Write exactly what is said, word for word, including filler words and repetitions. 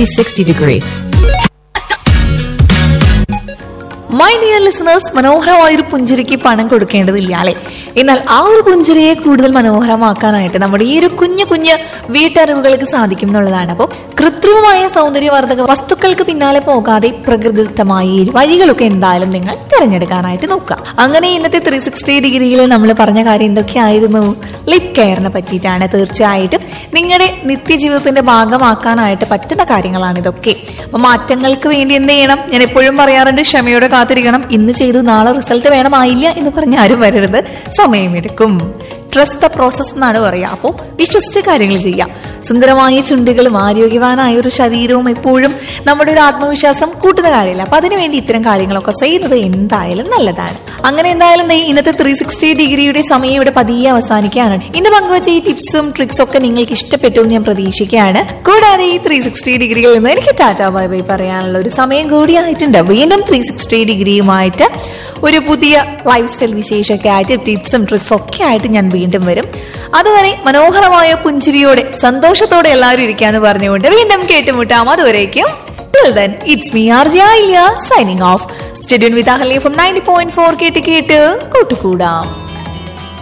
three sixty degree. My dear listeners, മനോഹരമായ ഒരു പുഞ്ചിരിക്ക് പണം കൊടുക്കേണ്ടതില്ല അല്ലെ? എന്നാൽ ആ ഒരു പുഞ്ചിരിയെ കൂടുതൽ മനോഹരമാക്കാനായിട്ട് നമ്മുടെ ഈ ഒരു കുഞ്ഞു കുഞ്ഞ് വീട്ടറിവുകൾക്ക് സാധിക്കും എന്നുള്ളതാണ്. അപ്പോൾ കൃത്രിമമായ സൗന്ദര്യവർദ്ധക വസ്തുക്കൾക്ക് പിന്നാലെ പോകാതെ പ്രകൃതിദത്തമായ വഴികളൊക്കെ എന്തായാലും നിങ്ങൾ തിരഞ്ഞെടുക്കാനായിട്ട് നോക്കുക. അങ്ങനെ ഇന്നത്തെ ത്രീ സിക്സ്റ്റി ഡിഗ്രിയിൽ നമ്മൾ പറഞ്ഞ കാര്യം എന്തൊക്കെയായിരുന്നു? ലിപ് കെയറിനെ പറ്റിയിട്ടാണ്. തീർച്ചയായിട്ടും നിങ്ങളുടെ നിത്യജീവിതത്തിന്റെ ഭാഗമാക്കാനായിട്ട് പറ്റുന്ന കാര്യങ്ങളാണ് ഇതൊക്കെ. അപ്പൊ മാറ്റങ്ങൾക്ക് വേണ്ടി എന്ത് ചെയ്യണം? ഞാൻ എപ്പോഴും പറയാറുണ്ട്, ക്ഷമയോടെ കാത്തിരിക്കണം. ഇന്ന് ചെയ്തു നാളെ റിസൾട്ട് വേണമായില്ല എന്ന് പറഞ്ഞ് ആരും വരരുത്, സമയമെടുക്കും. ട്രസ്റ്റ് ദ പ്രോസസ് എന്നാണ് പറയുക. അപ്പോൾ വിശ്വസിച്ച കാര്യങ്ങൾ ചെയ്യാം. സുന്ദരമായ ചുണ്ടുകളും ആരോഗ്യവാനായ ഒരു ശരീരവും എപ്പോഴും നമ്മുടെ ഒരു ആത്മവിശ്വാസം കൂട്ടുന്ന കാര്യമില്ല. അപ്പൊ അതിനുവേണ്ടി ഇത്തരം കാര്യങ്ങളൊക്കെ ചെയ്യുന്നത് എന്തായാലും നല്ലതാണ്. അങ്ങനെ എന്തായാലും ഇന്നത്തെ ത്രീ സിക്സ്റ്റി ഡിഗ്രിയുടെ സമയം ഇവിടെ പതിയെ അവസാനിക്കാനാണ്. ഇന്ന് പങ്കുവച്ച ഈ ടിപ്സും ട്രിക്സും ഒക്കെ നിങ്ങൾക്ക് ഇഷ്ടപ്പെട്ടു എന്ന് ഞാൻ പ്രതീക്ഷിക്കുകയാണ്. കൂടാതെ ഈ ത്രീ സിക്സ്റ്റി ഡിഗ്രിയിൽ നിന്ന് എനിക്ക് ടാറ്റാ ബൈ ബൈ പറയാനുള്ള ഒരു സമയം കൂടിയായിട്ടുണ്ട്. വീണ്ടും ത്രീ സിക്സ്റ്റി ഡിഗ്രിയുമായിട്ട് ഒരു പുതിയ ലൈഫ് സ്റ്റൈൽ വിശേഷമൊക്കെ ആയിട്ട് ടിപ്സും ട്രിക്സും ഒക്കെ ആയിട്ട് ഞാൻ വീണ്ടും വരും. അതുവരെ മനോഹരമായ പുഞ്ചിരിയോടെ സന്തോഷത്തോടെ എല്ലാവരും ഇരിക്കാന്ന് പറഞ്ഞുകൊണ്ട് വീണ്ടും കേട്ടുമുട്ടാം. അതുവരേക്കും till then it's me R J Alia signing off. Stay tuned with Ahali from ninety point four കേട്ട് കേട്ട് കൂട്ടുകൂടാം.